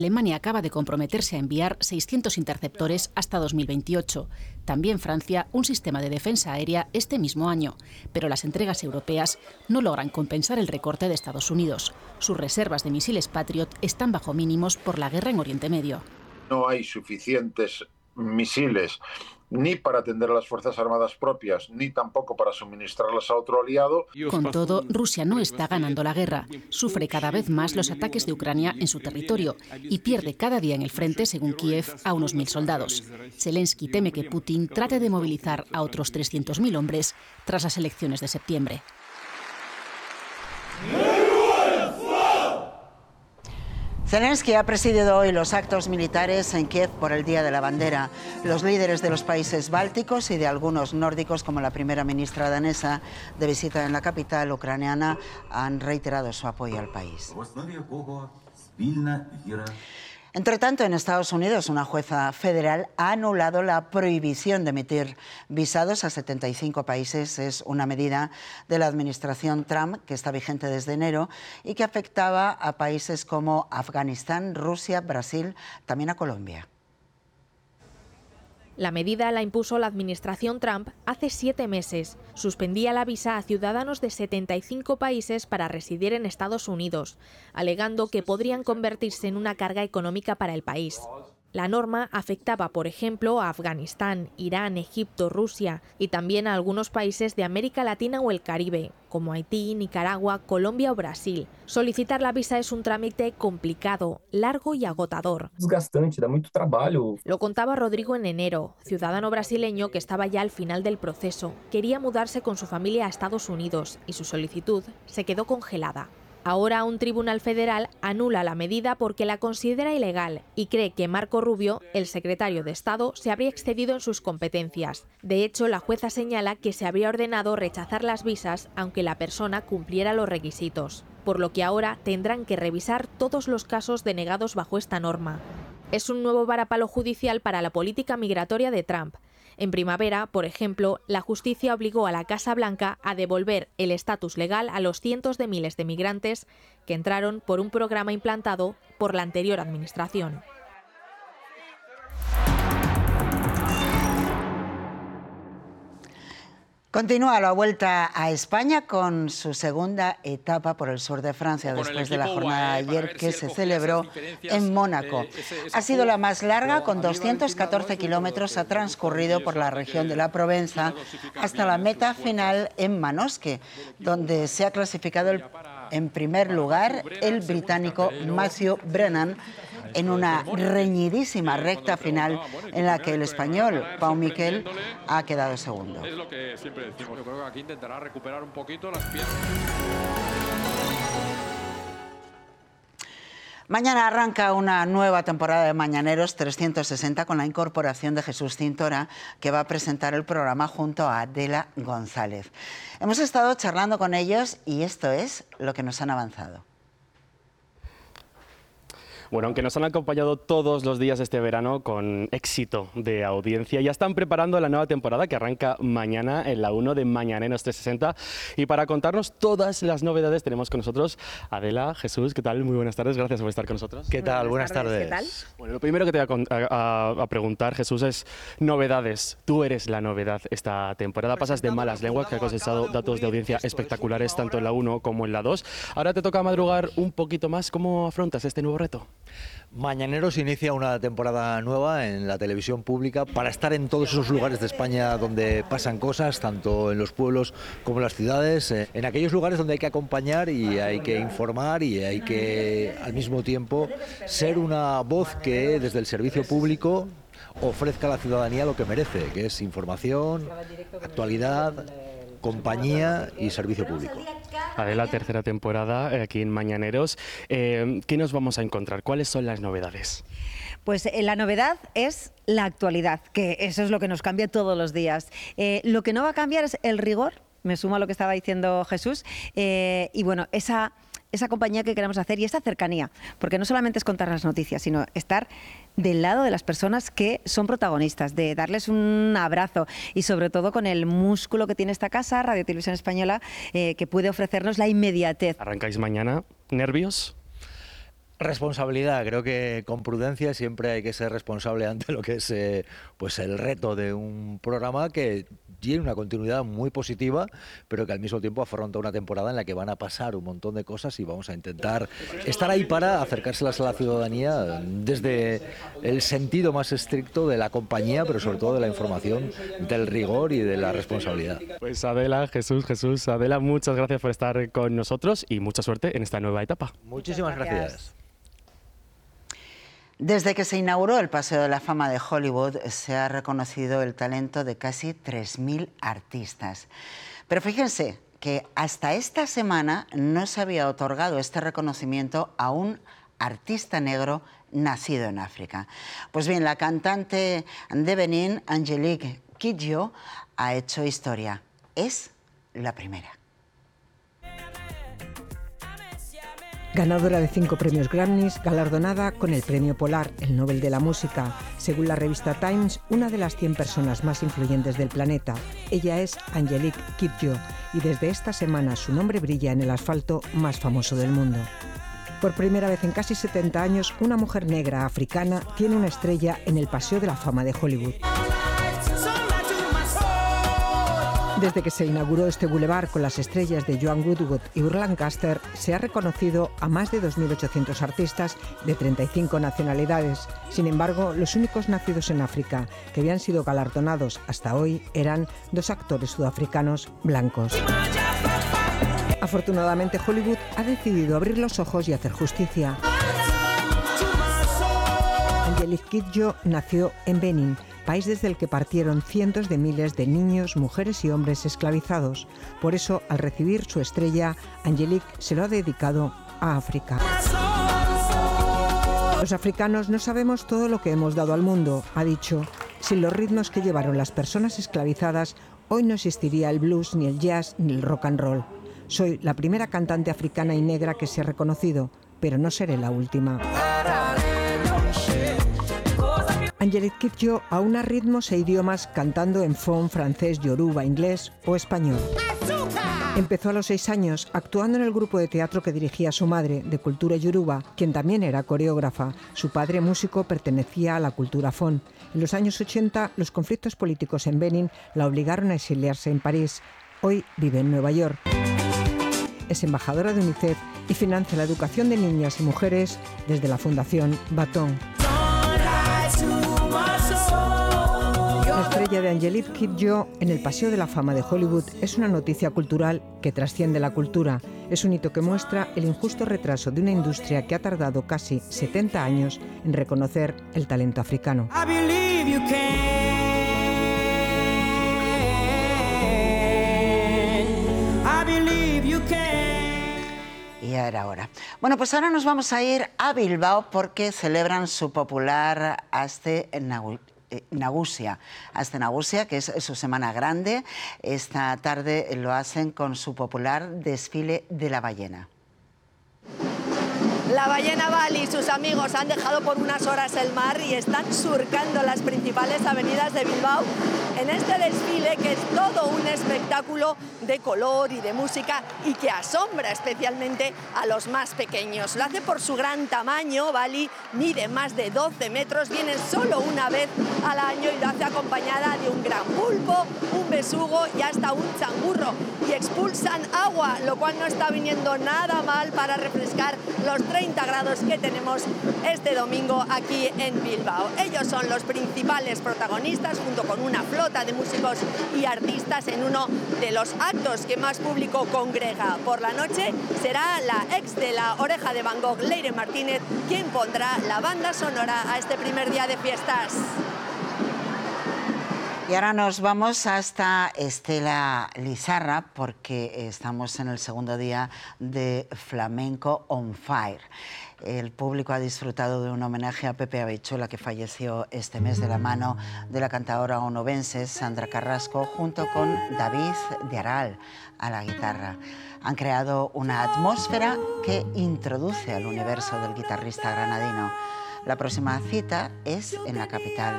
Alemania acaba de comprometerse a enviar 600 interceptores hasta 2028. También Francia, un sistema de defensa aérea este mismo año. Pero las entregas europeas no logran compensar el recorte de Estados Unidos. Sus reservas de misiles Patriot están bajo mínimos por la guerra en Oriente Medio. No hay suficientes misiles ni para atender a las Fuerzas Armadas propias, ni tampoco para suministrarlas a otro aliado. Con todo, Rusia no está ganando la guerra. Sufre cada vez más los ataques de Ucrania en su territorio y pierde cada día en el frente, según Kiev, a unos 1.000 soldados. Zelensky teme que Putin trate de movilizar a otros 300.000 hombres tras las elecciones de septiembre. Zelensky ha presidido hoy los actos militares en Kiev por el Día de la Bandera. Los líderes de los países bálticos y de algunos nórdicos, como la primera ministra danesa de visita en la capital ucraniana, han reiterado su apoyo al país. Entre tanto, en Estados Unidos, una jueza federal ha anulado la prohibición de emitir visados a 75 países. Es una medida de la administración Trump que está vigente desde enero y que afectaba a países como Afganistán, Rusia, Brasil, también a Colombia. La medida la impuso la administración Trump hace 7 meses. Suspendía la visa a ciudadanos de 75 países para residir en Estados Unidos, alegando que podrían convertirse en una carga económica para el país. La norma afectaba, por ejemplo, a Afganistán, Irán, Egipto, Rusia y también a algunos países de América Latina o el Caribe, como Haití, Nicaragua, Colombia o Brasil. Solicitar la visa es un trámite complicado, largo y agotador. Desgastante, da mucho trabajo. Lo contaba Rodrigo en enero, ciudadano brasileño que estaba ya al final del proceso. Quería mudarse con su familia a Estados Unidos y su solicitud se quedó congelada. Ahora un tribunal federal anula la medida porque la considera ilegal y cree que Marco Rubio, el secretario de Estado, se habría excedido en sus competencias. De hecho, la jueza señala que se habría ordenado rechazar las visas aunque la persona cumpliera los requisitos, por lo que ahora tendrán que revisar todos los casos denegados bajo esta norma. Es un nuevo varapalo judicial para la política migratoria de Trump. En primavera, por ejemplo, la justicia obligó a la Casa Blanca a devolver el estatus legal a los cientos de miles de migrantes que entraron por un programa implantado por la anterior administración. Continúa la vuelta a España con su segunda etapa por el sur de Francia después de la jornada de ayer que se celebró en Mónaco. Ha sido la más larga, con 214 kilómetros, ha transcurrido por la región de la Provenza hasta la meta final en Manosque, donde se ha clasificado en primer lugar el británico Matthew Brennan, en una reñidísima recta final en la que el español Pau Miquel ha quedado segundo. Es lo que siempre decimos, yo creo que aquí intentará recuperar un poquito las piernas. Mañana arranca una nueva temporada de Mañaneros 360 con la incorporación de Jesús Cintora, que va a presentar el programa junto a Adela González. Hemos estado charlando con ellos y esto es lo que nos han avanzado. Bueno, aunque nos han acompañado todos los días este verano con éxito de audiencia, ya están preparando la nueva temporada que arranca mañana en la 1 de Mañaneros 360. Y para contarnos todas las novedades tenemos con nosotros Adela, Jesús, ¿qué tal? Muy buenas tardes, gracias por estar con nosotros. ¿Qué tal? Buenas tardes. ¿Qué tal? Bueno, lo primero que te voy a preguntar, Jesús, es novedades. Tú eres la novedad esta temporada. Pasas de Malas Lenguas, que ha cosechado datos de audiencia espectaculares tanto en la 1 como en la 2. Ahora te toca madrugar un poquito más. ¿Cómo afrontas este nuevo reto? Mañaneros inicia una temporada nueva en la televisión pública para estar en todos esos lugares de España donde pasan cosas, tanto en los pueblos como en las ciudades, en aquellos lugares donde hay que acompañar y hay que informar y hay que, al mismo tiempo, ser una voz que desde el servicio público ofrezca a la ciudadanía lo que merece, que es información, actualidad, compañía y servicio público. Adela, tercera temporada aquí en Mañaneros. ¿Qué nos vamos a encontrar? ¿Cuáles son las novedades? Pues la novedad es la actualidad, que eso es lo que nos cambia todos los días. Lo que no va a cambiar es el rigor, me sumo a lo que estaba diciendo Jesús, y bueno, esa compañía que queremos hacer y esa cercanía, porque no solamente es contar las noticias, sino estar del lado de las personas que son protagonistas, de darles un abrazo y sobre todo con el músculo que tiene esta casa, Radio Televisión Española, que puede ofrecernos la inmediatez. Arrancáis mañana. ¿Nervios? Responsabilidad, creo que con prudencia siempre hay que ser responsable ante lo que es pues el reto de un programa que tiene una continuidad muy positiva, pero que al mismo tiempo afronta una temporada en la que van a pasar un montón de cosas y vamos a intentar estar ahí para acercárselas a la ciudadanía desde el sentido más estricto de la compañía, pero sobre todo de la información, del rigor y de la responsabilidad. Pues Adela, Jesús, Adela, muchas gracias por estar con nosotros y mucha suerte en esta nueva etapa. Muchísimas gracias. Desde que se inauguró el Paseo de la Fama de Hollywood, se ha reconocido el talento de casi 3.000 artistas. Pero fíjense que hasta esta semana no se había otorgado este reconocimiento a un artista negro nacido en África. Pues bien, la cantante de Benín, Angelique Kidjo, ha hecho historia. Es la primera. Ganadora de 5 premios Grammys, galardonada con el Premio Polar, el Nobel de la Música. Según la revista Times, una de las 100 personas más influyentes del planeta. Ella es Angelique Kidjo y desde esta semana su nombre brilla en el asfalto más famoso del mundo. Por primera vez en casi 70 años, una mujer negra africana tiene una estrella en el Paseo de la Fama de Hollywood. Desde que se inauguró este bulevar con las estrellas de Joan Woodward y Burt Lancaster, se ha reconocido a más de 2.800 artistas de 35 nacionalidades. Sin embargo, los únicos nacidos en África que habían sido galardonados hasta hoy eran 2 actores sudafricanos blancos. Afortunadamente, Hollywood ha decidido abrir los ojos y hacer justicia. Angelique Kidjo nació en Benín, país desde el que partieron cientos de miles de niños, mujeres y hombres esclavizados. Por eso, al recibir su estrella, Angelique se lo ha dedicado a África. Los africanos no sabemos todo lo que hemos dado al mundo, ha dicho. Sin los ritmos que llevaron las personas esclavizadas, hoy no existiría el blues, ni el jazz, ni el rock and roll. Soy la primera cantante africana y negra que se ha reconocido, pero no seré la última. Angelique Kidjo aúna ritmos e idiomas cantando en fon, francés, yoruba, inglés o español. Empezó a los 6 años actuando en el grupo de teatro que dirigía su madre, de cultura yoruba, quien también era coreógrafa. Su padre, músico, pertenecía a la cultura fon. En los años 80, los conflictos políticos en Benín la obligaron a exiliarse en París. Hoy vive en Nueva York. Es embajadora de UNICEF y financia la educación de niñas y mujeres desde la Fundación Baton. La estrella de Angelique Kidjo en el Paseo de la Fama de Hollywood es una noticia cultural que trasciende la cultura. Es un hito que muestra el injusto retraso de una industria que ha tardado casi 70 años en reconocer el talento africano. Y era hora. Bueno, pues ahora nos vamos a ir a Bilbao porque celebran su popular Aste Nagusia, que es su semana grande. Esta tarde lo hacen con su popular desfile de la ballena. La ballena Bali y sus amigos han dejado por unas horas el mar y están surcando las principales avenidas de Bilbao en este desfile que es todo un espectáculo de color y de música y que asombra especialmente a los más pequeños. Lo hace por su gran tamaño. Bali mide más de 12 metros, viene solo una vez al año y lo hace acompañada de un gran pulpo, un besugo y hasta un changurro. Y expulsan agua, lo cual no está viniendo nada mal para refrescar los 30 grados que tenemos este domingo aquí en Bilbao. Ellos son los principales protagonistas junto con una flota de músicos y artistas en uno de los actos que más público congrega. Por la noche será la ex de La Oreja de Van Gogh, Leire Martínez, quien pondrá la banda sonora a este primer día de fiestas. Y ahora nos vamos hasta Estela Lizarra porque estamos en el segundo día de Flamenco on Fire. El público ha disfrutado de un homenaje a Pepe Abeichula, que falleció este mes, de la mano de la cantadora onubense Sandra Carrasco, junto con David de Aral a la guitarra. Han creado una atmósfera que introduce al universo del guitarrista granadino. La próxima cita es en la capital